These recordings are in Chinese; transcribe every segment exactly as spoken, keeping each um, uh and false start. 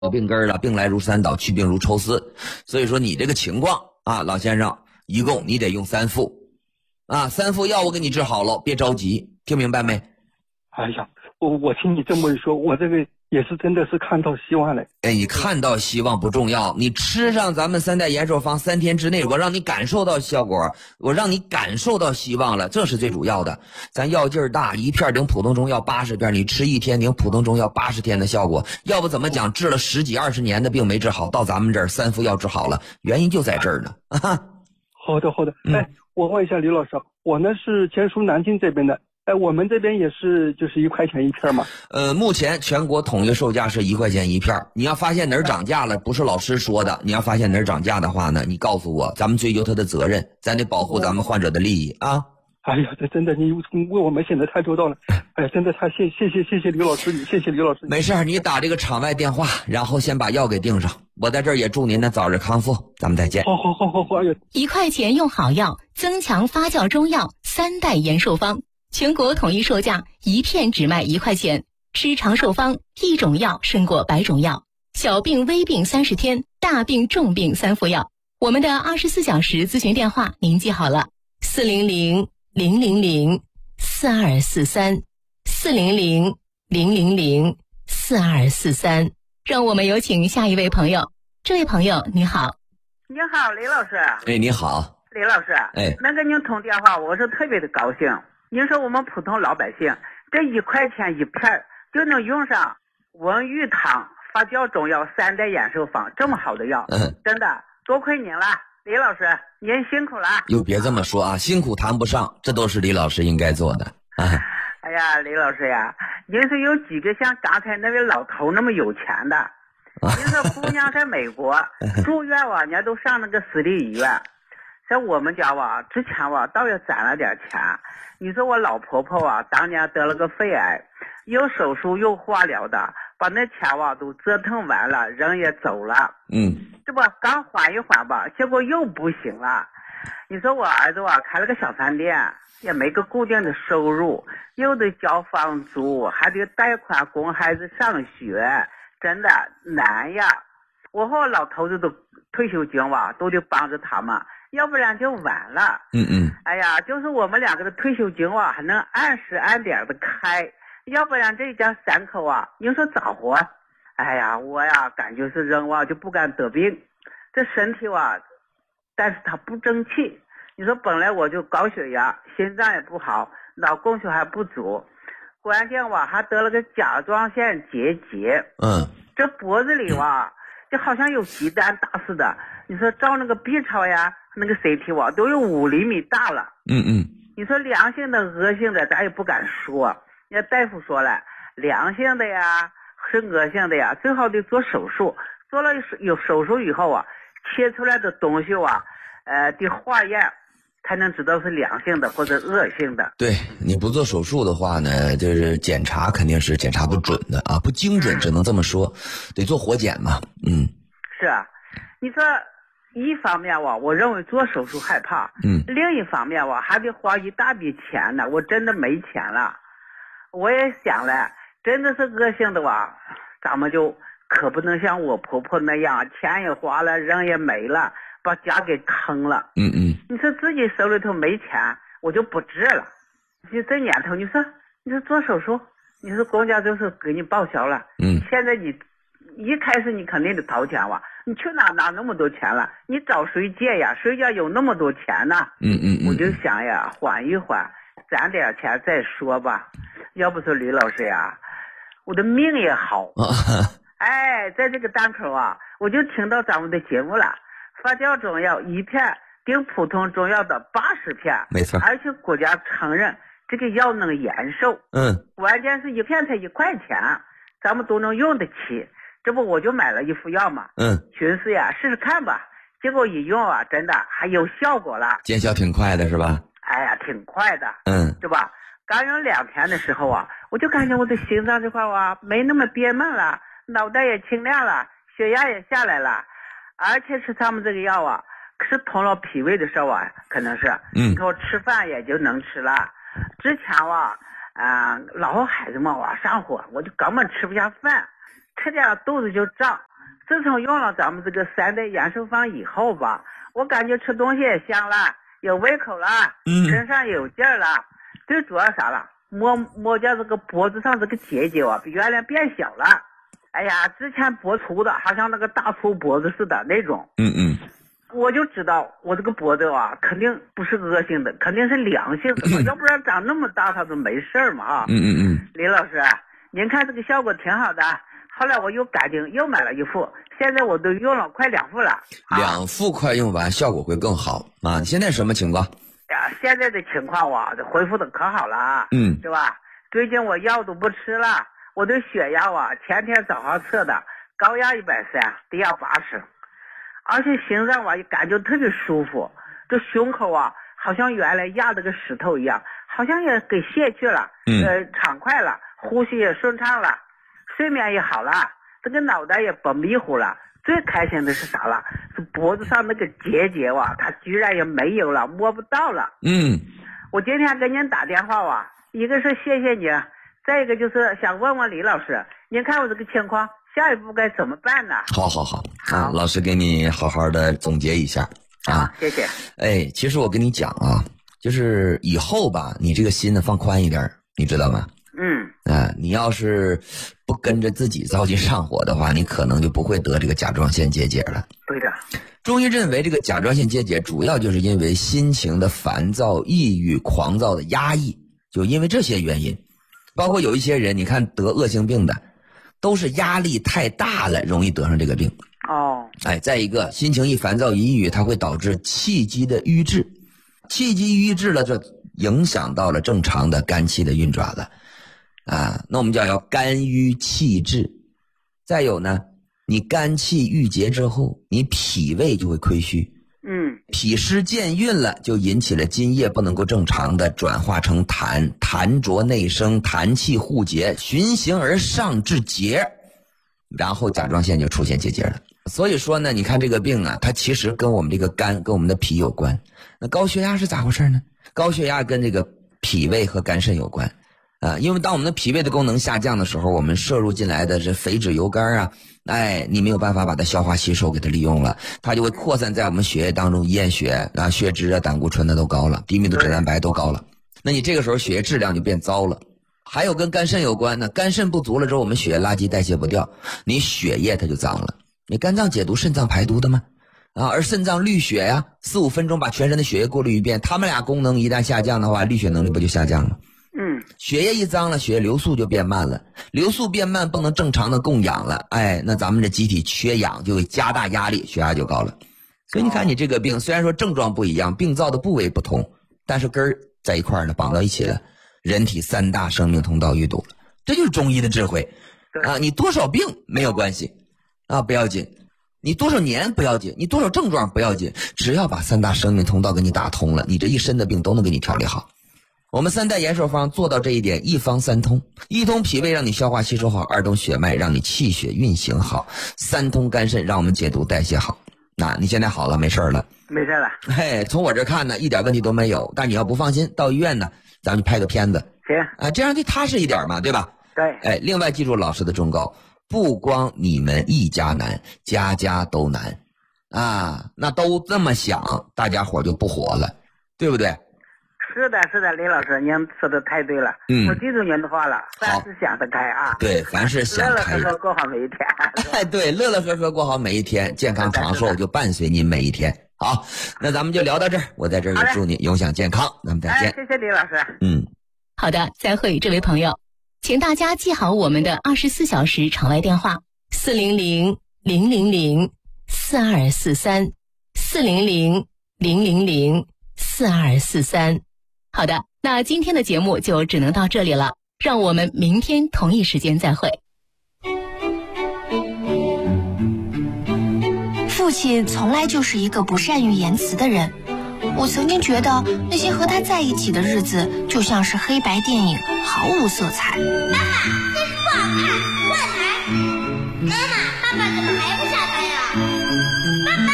病根了，病来如山倒，去病如抽丝。所以说你这个情况啊，老先生，一共你得用三副啊，三副药我给你治好了，别着急，听明白没？ 哎呀，我我听你这么一说，我这个也是真的是看到希望了。 哎，你看到希望不重要，你吃上咱们三代延寿方，三天之内我让你感受到效果，我让你感受到希望了，这是最主要的。咱药劲儿大，一片顶普通中药八十片，你吃一天顶普通中药八十天的效果，要不怎么讲治了十几二十年的病没治好，到咱们这儿三副药治好了，原因就在这儿呢。啊， 好的好的，哎，我问一下李老师，我呢是江苏南京这边的。哎，我们这边也是就是一块钱一片嘛。 呃，目前全国统一售价是一块钱一片。你要发现哪儿涨价了，不是老师说的，你要发现哪儿涨价的话呢，你告诉我，咱们追究他的责任，咱得保护咱们患者的利益啊。 哎呀，这真的你为我们显得太周到了。哎呀，真的太谢谢谢谢谢李老师，你谢谢李老师。 没事，你打这个场外电话，然后先把药给订上。我在这儿也祝您呢早日康复，咱们再见。 好好好好好，哎呀， 一块钱用好药，增强发酵中药三代延寿方。全国统一售价，一片只卖一块钱。吃长寿方，一种药胜过百种药。小病微病三十天，大病重病三副药。我们的二十四小时咨询电话您记好了：四零零零零零四二四三，四零零零零零四二四三。让我们有请下一位朋友。这位朋友你好。 你好，李老师。 哎，你好， 李老师。 哎， 能跟您通电话，我是特别的高兴。您说我们普通老百姓这一块钱一片就能用上文玉汤发酵中药三代延寿方这么好的药， 嗯， 真的多亏您了，李老师，您辛苦了。 哟，别这么说啊，辛苦谈不上，这都是李老师应该做的啊。 哎呀，李老师呀，您是有几个像刚才那位老头那么有钱的？您说姑娘在美国住院啊，人家都上那个私立医院。在我们家吧，之前吧倒也攒了点钱。你说我老婆婆啊，当年得了个肺癌，又手术又化疗的，把那钱吧都折腾完了，人也走了。 嗯， 这不刚缓一缓吧，结果又不行了。你说我儿子啊，开了个小饭店，也没个固定的收入，又得交房租，还得贷款供孩子上学，真的难呀。我和我老头子都退休金吧，都得帮着他们。要不然就完了。 嗯嗯， 哎呀，就是我们两个的退休金啊，还能按时按点的开，要不然这一家三口啊，你说咋活？哎呀，我呀感觉是人啊就不敢得病，这身体啊，但是他不争气。你说本来我就高血压，心脏也不好，脑供血还不足，关键我还得了个甲状腺结节。 嗯， 这脖子里哇，就好像有鸡蛋大似的。你说照那个 B 超呀，那个 C T 哇，都有五厘米大了。 嗯嗯， 你说良性的、恶性的，咱也不敢说。人家大夫说了，良性的呀，是恶性的呀，最好得做手术。做了有手术以后啊，切出来的东西啊，呃，得化验，才能知道是良性的或者恶性的。 对，你不做手术的话呢，就是检查肯定是检查不准的啊，不精准，只能这么说，得做活检嘛。嗯， 是啊，你说。一方面我我认为做手术害怕， 嗯， 另一方面我还得花一大笔钱呢，我真的没钱了。我也想了，真的是恶性的哇，咱们就可不能像我婆婆那样，钱也花了，人也没了，把家给坑了。 嗯嗯， 你说自己手里头没钱，我就不治了。就这年头，你说你说做手术，你说公家就是给你报销了， 嗯， 现在你一开始你肯定得掏钱哇。你去哪拿那么多钱了？你找谁借呀？谁家有那么多钱呢？ 嗯嗯嗯， 我就想呀，缓一缓，攒点钱再说吧。要不说李老师呀，我的命也好。哎，在这个档口啊，我就听到咱们的节目了。发酵中药一片顶普通中药的八十片， 没错。 而且国家承认这个药能延寿。 嗯， 关键是一片才一块钱，咱们都能用得起。这不我就买了一副药嘛， 嗯， 寻思呀试试看吧，结果一用啊，真的还有效果了， 见效挺快的是吧？ 哎呀，挺快的， 嗯， 对吧？刚用两天的时候啊，我就感觉我的心脏这块啊没那么憋闷了，脑袋也清亮了，血压也下来了，而且吃咱们这个药啊，可是通了脾胃的事啊，可能是， 嗯， 给我吃饭也就能吃了。之前啊，啊、呃，老孩子们啊上火，我就根本吃不下饭。吃点肚子就胀， 自从用了咱们这个三代延寿方以后吧，我感觉吃东西也香了，有胃口了， 嗯， 身上有劲儿了。最主要啥了？摸摸见这个脖子上这个结节啊，比原来变小了。哎呀，之前脖粗的，好像那个大粗脖子似的那种。 嗯嗯。 我就知道我这个脖子啊，肯定不是恶性的，肯定是良性的嘛，要不然长那么大它都没事儿嘛啊。 嗯嗯嗯。 李老师，您看这个效果挺好的。后来我又赶紧又买了一副，现在我都用了快两副了。啊、 两副快用完，效果会更好啊！你现在什么情况？ 呀，现在的情况我这恢复的可好了， 嗯， 是吧？最近我药都不吃了，我的血压啊，前天早上测的，高压一百三，低压八十。而且心脏啊也感觉特别舒服，这胸口啊好像原来压着个石头一样，好像也给卸去了， 嗯， 呃，畅快了，呼吸也顺畅了，睡眠也好了，这个脑袋也不迷糊了。最开心的是啥了？是脖子上那个结节啊，它居然也没有了，摸不到了。 嗯， 我今天给您打电话啊，一个是谢谢您，再一个就是想问问李老师，您看我这个情况。下一步该怎么办呢？ 好好好啊，老师给你好好的总结一下啊， 谢谢。 哎，其实我跟你讲啊，就是以后吧，你这个心呢放宽一点，你知道吗？ 嗯。 啊，你要是不跟着自己着急上火的话，你可能就不会得这个甲状腺结节了。 对的。 中医认为这个甲状腺结节主要就是因为心情的烦躁、抑郁、狂躁的压抑，就因为这些原因，包括有一些人，你看得恶性病的。都是压力太大了，容易得上这个病。 哦， 哎，再一个，心情一烦躁、抑郁，它会导致气机的瘀滞，气机瘀滞了，这影响到了正常的肝气的运转了。啊，那我们叫要肝郁气滞。再有呢，你肝气郁结之后，你脾胃就会亏虚。 嗯， 脾湿健运了，就引起了津液不能够正常的转化成痰，痰浊内生，痰气互结，循行而上至结，然后甲状腺就出现结节了。所以说呢，你看这个病啊，它其实跟我们这个肝跟我们的脾有关。那高血压是咋回事呢？高血压跟这个脾胃和肝肾有关啊，因为当我们的脾胃的功能下降的时候，我们摄入进来的这肥脂油肝啊，哎，你没有办法把它消化吸收，给它利用了，它就会扩散在我们血液当中，验血啊，血脂啊、胆固醇的都高了，低密度脂蛋白都高了。那你这个时候血液质量就变糟了。还有跟肝肾有关呢，肝肾不足了之后，我们血液垃圾代谢不掉，你血液它就脏了。你肝脏解毒，肾脏排毒的吗？啊，而肾脏滤血呀，四五分钟把全身的血液过滤一遍，它们俩功能一旦下降的话，滤血能力不就下降了？ 嗯， 血液一脏了，血液流速就变慢了，流速变慢，不能正常的供氧了，哎，那咱们这机体缺氧就会加大压力，血压就高了。所以你看你这个病，虽然说症状不一样，病灶的部位不同，但是根儿在一块儿呢，绑到一起了，人体三大生命通道淤堵了，这就是中医的智慧啊！你多少病没有关系啊，不要紧。你多少年不要紧，你多少症状不要紧，只要把三大生命通道给你打通了，你这一身的病都能给你调理好。我们三代延寿方做到这一点，一方三通：一通脾胃让你消化吸收好，二通血脉让你气血运行好，三通肝肾让我们解毒代谢好。那你现在好了，没事了？ 没事了。 嘿，从我这看呢，一点问题都没有。但你要不放心，到医院呢，咱们就拍个片子。 行啊，这样就踏实一点嘛，对吧？ 对。 哎，另外记住老师的忠告。不光你们一家难，家家都难啊！那都这么想，大家伙就不活了，对不对？ 是的，是的，李老师，您说的太对了。 嗯， 我记住您的话了，凡事想得开啊。 对，凡事想开。 乐乐呵呵过好每一天。 哎，对，乐乐呵呵过好每一天，健康长寿就伴随您每一天。好，那咱们就聊到这儿，我在这儿也祝你永享健康，咱们再见。 哎，谢谢李老师。 嗯， 好的，再会，这位朋友。请大家记好我们的二十四小时场外电话：四零零零零零四二四三，四零零零零零四二四三。好的，那今天的节目就只能到这里了，让我们明天同一时间再会。 父亲从来就是一个不善于言辞的人。我曾经觉得那些和他在一起的日子就像是黑白电影，毫无色彩。 妈妈，电视不好看，换台。妈妈，爸爸怎么还不下台呀？爸爸，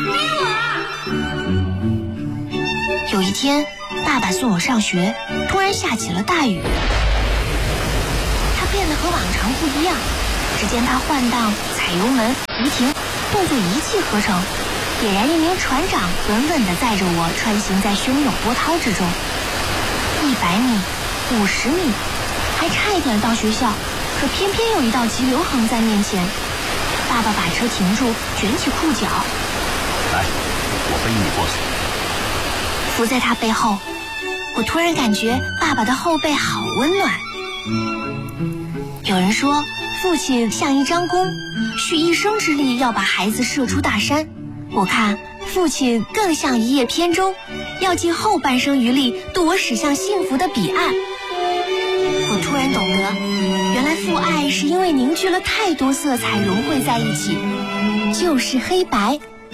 给我。 有一天，爸爸送我上学，突然下起了大雨。他变得和往常不一样，只见他换荡才踩油门、急停，动作一气呵成，俨然一名船长稳稳地载着我穿行在汹涌波涛之中。一百米、五十米，还差一点到学校，可偏偏有一道急流横在面前。爸爸把车停住，卷起裤脚， 来，我背你过去。 伏在他背后，我突然感觉爸爸的后背好温暖。有人说，父亲像一张弓，蓄一生之力要把孩子射出大山。我看父亲更像一叶扁舟，要尽后半生余力渡我驶向幸福的彼岸。我突然懂得，原来父爱是因为凝聚了太多色彩融汇在一起，就是黑白。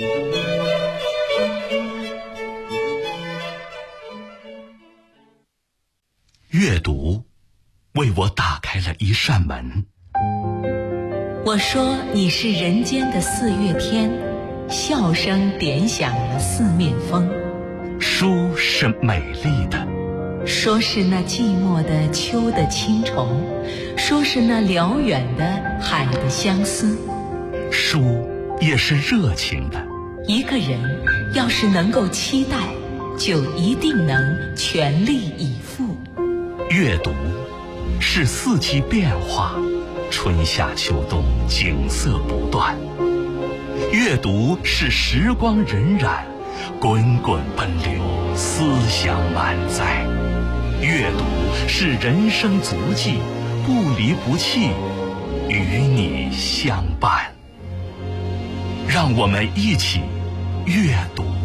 阅读为我打开了一扇门。 我说你是人间的四月天，笑声点响了四面风。 书是美丽的， 说是那寂寞的秋的青虫，说是那辽远的海的相思。 书也是热情的。 一个人要是能够期待，就一定能全力以赴。 阅读是四季变化，春夏秋冬景色不断。阅读是时光荏苒，滚滚奔流，思想满载。阅读是人生足迹，不离不弃，与你相伴。让我们一起阅读。